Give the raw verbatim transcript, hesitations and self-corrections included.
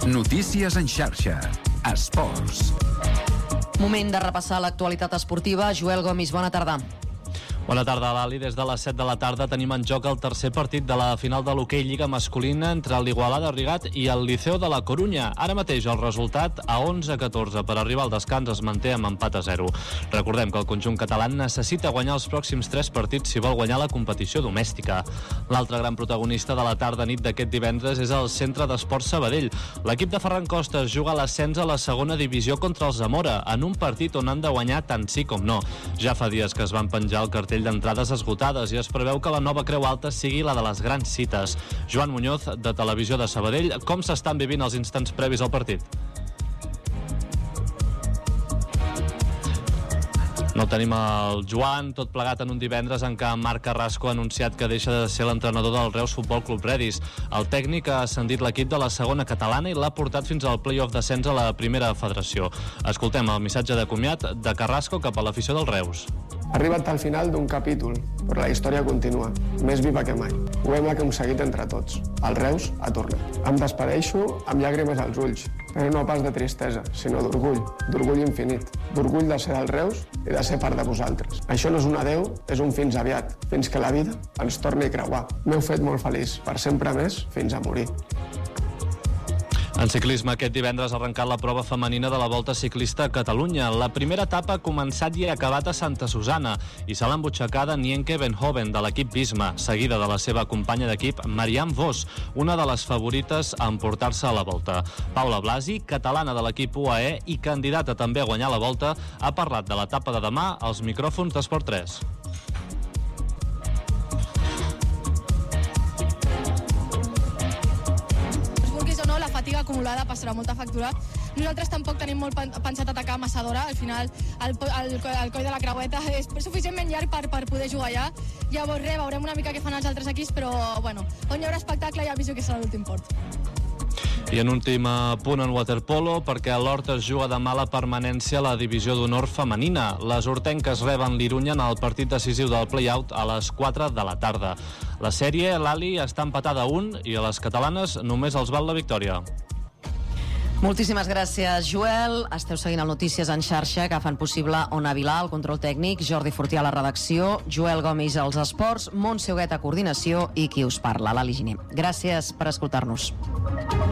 Notícies en xarxa. Esports. Moment de repassar l'actualitat esportiva. Joel Gomis, bona tarda. Bona tarda, Lali. Des de les set de la tarda tenim en joc el tercer partit de la final de l'hoquei Lliga masculina entre l'Igualada Rigat i el Liceo de la Corunya. Ara mateix el resultat a onze a catorze per arribar al descans es manté amb empat a zero. Recordem que el conjunt català necessita guanyar els pròxims tres partits si vol guanyar la competició domèstica. L'altre gran protagonista de la tarda-nit d'aquest divendres és el Centre d'Esports Sabadell. L'equip de Ferran Costas juga a l'ascens a la segona divisió contra el Zamora en un partit on han de guanyar tant sí com no. Ja fa dies que es van penjar el cartell d'entrades esgotades i es preveu que la nova Creu Alta sigui la de les grans cites. Joan Muñoz, de Televisió de Sabadell, com s'estan vivint els instants previs al partit? No tenim el Joan, tot plegat en un divendres en què Marc Carrasco ha anunciat que deixa de ser l'entrenador del Reus Futbol Club Redis. El tècnic ha ascendit l'equip de la segona catalana i l'ha portat fins al play-off d'ascens a la primera federació. Escoltem el missatge de comiat de Carrasco cap a l'afició del Reus. Ha arribat al final d'un capítol, però la història continua, més viva que mai. Ho hem aconseguit entre tots. El Reus ha tornat. Em despedeixo amb llàgrimes als ulls, però no pas de tristesa, sinó d'orgull, d'orgull infinit, d'orgull de ser del Reus i de ser part de vosaltres. Això no és un adeu, és un fins aviat, fins que la vida ens torni a creuar. M'heu fet molt feliç, per sempre més, fins a morir. En ciclisme, aquest divendres ha arrencat la prova femenina de la Volta Ciclista a Catalunya. La primera etapa ha començat i ha acabat a Santa Susana i se l'ha embutxacada Nienke Benhoven de l'equip Visma, seguida de la seva companya d'equip Marianne Vos, una de les favorites a emportar-se a la Volta. Paula Blasi, catalana de l'equip U A E i candidata també a guanyar la Volta, ha parlat de l'etapa de demà als micròfons d'Esport tres. La fatiga acumulada passarà molta factura. Nosaltres tampoc tenim molt pensat atacar massa d'hora. Al final, el, el, el coll de la creueta és suficientment llarg per, per poder jugar allà. Llavors, res, veurem una mica què fan els altres equips, però, bueno, on hi haurà espectacle ja aviso que serà l'últim port. I en últim punt en waterpolo, perquè l'Horta es juga demà la permanència a la divisió d'honor femenina. Les hortenques reben l'Irunya en el partit decisiu del play-out a les quatre de la tarda. La sèrie, l'Ali, està empatada a un i a les catalanes només els val la victòria. Moltíssimes gràcies, Joel. Esteu seguint el Notícies en xarxa que fan possible Ona Vilà, el control tècnic, Jordi Fortià a la redacció, Joel Gomis als esports, Montse Huguet a coordinació i qui us parla, l'Ali Giner. Gràcies per escoltar-nos.